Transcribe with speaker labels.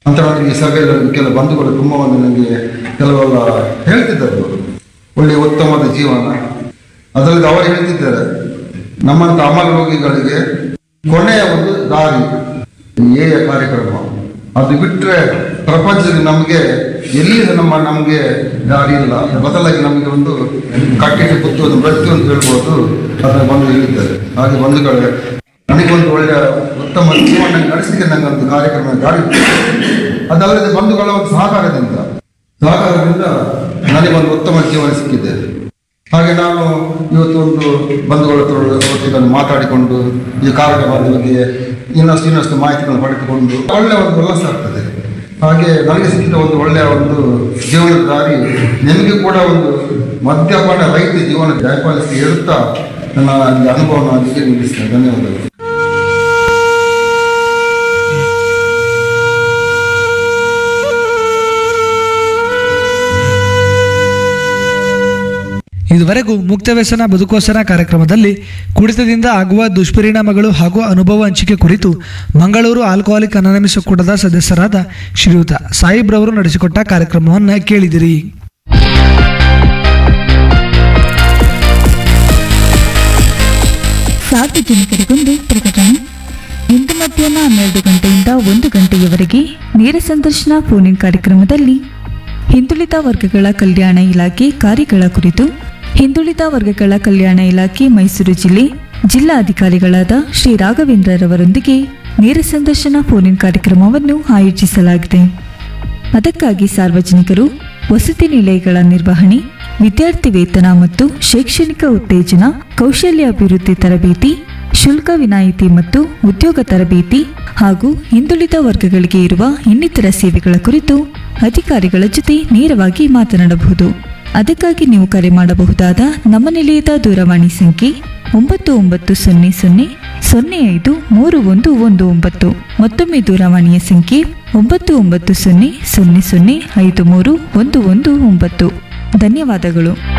Speaker 1: ಅಂತ ನನಗೆ ಈ ಸಭೆಯಲ್ಲಿ ಕೆಲವು ಬಂಧುಗಳು ತುಂಬ ಒಂದು ನನಗೆ ಕೆಲವೆಲ್ಲ ಹೇಳ್ತಿದ್ದರು, ಒಳ್ಳೆಯ ಉತ್ತಮವಾದ ಜೀವನ. ಅದರಲ್ಲಿ ಅವರು ಹೇಳ್ತಿದ್ದಾರೆ, ನಮ್ಮಂಥ ಅಮರ ರೋಗಿಗಳಿಗೆ ಕೊನೆಯ ಒಂದು ದಾರಿ ಏಯ ಕಾರ್ಯಕ್ರಮ. ಅದು ಬಿಟ್ಟರೆ ಪ್ರಪಂಚದಲ್ಲಿ ನಮಗೆ ಎಲ್ಲಿ ನಮಗೆ ದಾರಿ ಇಲ್ಲ, ಬದಲಾಗಿ ನಮಗೆ ಒಂದು ಕಟ್ಟಿಟ್ಟು ಕುತ್ತು ಒಂದು ಮೃತ್ಯು ಅಂತ ಹೇಳ್ಬೋದು. ಅದನ್ನು ಬಂದು ಹೇಳಿದ್ದಾರೆ. ಹಾಗೆ ಬಂಧುಗಳೇ, ನನಗೊಂದು ಒಳ್ಳೆಯ ಉತ್ತಮ ಜೀವನ ನಡೆಸಲಿಕ್ಕೆ ನನಗೊಂದು ಕಾರ್ಯಕ್ರಮ ದಾರಿ. ಅದಲ್ಲದೆ ಬಂಧುಗಳ ಒಂದು ಸಹಕಾರದಿಂದ ನನಗೊಂದು ಉತ್ತಮ ಜೀವನ ಸಿಕ್ಕಿದೆ. ಹಾಗೆ ನಾನು ಇವತ್ತು ಒಂದು ಬಂಧುಗಳ ಒಟ್ಟಿಗೆ ಮಾತಾಡಿಕೊಂಡು ಈ ಕಾರ್ಯಕ್ರಮದ ಬಗ್ಗೆ ಇನ್ನಷ್ಟು ಮಾಹಿತಿಗಳನ್ನು ಪಡೆದುಕೊಂಡು ಒಳ್ಳೆಯ ಒಂದು ಉಲ್ಲಾಸ ಆಗ್ತದೆ. ಹಾಗೆ ನನಗೆ ಸಿಕ್ಕಿದ ಒಂದು ಒಳ್ಳೆಯ ಒಂದು ಜೀವನದ ದಾರಿ ನಿಮಗೆ ಕೂಡ ಒಂದು ಮದ್ಯಪಾನ ರಹಿತ ಜೀವನ ದಯಪಾಲಿಸಿ ಹೇಳುತ್ತಾ ನನ್ನ ಅನುಭವವನ್ನು ನಿಲ್ಲಿಸ್ತೇನೆ. ಧನ್ಯವಾದಗಳು.
Speaker 2: ಇದುವರೆಗೂ ಮುಕ್ತ ವ್ಯಸನ ಬದುಕೋಸನ ಕಾರ್ಯಕ್ರಮದಲ್ಲಿ ಕುಡಿತದಿಂದ ಆಗುವ ದುಷ್ಪರಿಣಾಮಗಳು ಹಾಗೂ ಅನುಭವ ಹಂಚಿಕೆ ಕುರಿತು ಮಂಗಳೂರು ಆಲ್ಕೋಹಾಲಿಕ್ ಅನಾನಮಿಸ್ ಒಕ್ಕೂಟದ ಸದಸ್ಯರಾದ ಶ್ರೀಯುತ ಸಾಯಿಬ್ರವರು ನಡೆಸಿಕೊಟ್ಟ ಕಾರ್ಯಕ್ರಮವನ್ನು ಕೇಳಿದಿರಿ.
Speaker 3: ಸಾರ್ವಜನಿಕರಿಗೊಂದು ಪ್ರಕಟಣೆ. ಇಂದು ಮಧ್ಯಾಹ್ನ 12 ಗಂಟೆಯಿಂದ 1 ಗಂಟೆಯವರೆಗೆ ನೇರ ಸಂದರ್ಶನ ಫೋನ್ ಇನ್ ಕಾರ್ಯಕ್ರಮದಲ್ಲಿ ಹಿಂದುಳಿದ ವರ್ಗಗಳ ಕಲ್ಯಾಣ ಇಲಾಖೆ ಕಾರ್ಯಗಳ ಕುರಿತು ಹಿಂದುಳಿದ ವರ್ಗಗಳ ಕಲ್ಯಾಣ ಇಲಾಖೆ ಮೈಸೂರು ಜಿಲ್ಲಾಧಿಕಾರಿಗಳಾದ ಶ್ರೀ ರಾಘವೇಂದ್ರರವರೊಂದಿಗೆ ನೇರ ಸಂದರ್ಶನ ಫೋನ್ ಇನ್ ಕಾರ್ಯಕ್ರಮವನ್ನು ಆಯೋಜಿಸಲಾಗಿದೆ. ಅದಕ್ಕಾಗಿ ಸಾರ್ವಜನಿಕರು ವಸತಿ ನಿಲಯಗಳ ನಿರ್ವಹಣೆ, ವಿದ್ಯಾರ್ಥಿ ವೇತನ ಮತ್ತು ಶೈಕ್ಷಣಿಕ ಉತ್ತೇಜನ, ಕೌಶಲ್ಯಾಭಿವೃದ್ಧಿ ತರಬೇತಿ, ಶುಲ್ಕ ವಿನಾಯಿತಿ ಮತ್ತು ಉದ್ಯೋಗ ತರಬೇತಿ ಹಾಗೂ ಹಿಂದುಳಿದ ವರ್ಗಗಳಿಗೆ ಇರುವ ಇನ್ನಿತರ ಸೇವೆಗಳ ಕುರಿತು ಅಧಿಕಾರಿಗಳ ಜೊತೆ ನೇರವಾಗಿ ಮಾತನಾಡಬಹುದು. ಅದಕ್ಕಾಗಿ ನೀವು ಕರೆ ಮಾಡಬಹುದಾದ ನಮ್ಮ ನಿಲಯದ ದೂರವಾಣಿ ಸಂಖ್ಯೆ 9900053119. ಮತ್ತೊಮ್ಮೆ ದೂರವಾಣಿಯ ಸಂಖ್ಯೆ 990000531119. ಧನ್ಯವಾದಗಳು.